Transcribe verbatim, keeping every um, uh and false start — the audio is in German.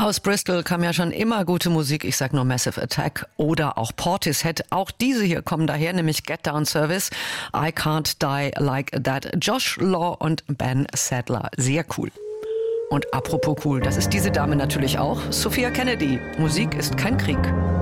Aus Bristol kam ja schon immer gute Musik, ich sag nur Massive Attack oder auch Portishead. Auch diese hier kommen daher, nämlich Get Down Service, I Can't Die Like That, Josh Law und Ben Sadler. Sehr cool. Und apropos cool, das ist diese Dame natürlich auch, Sophia Kennedy. Musik ist kein Krieg.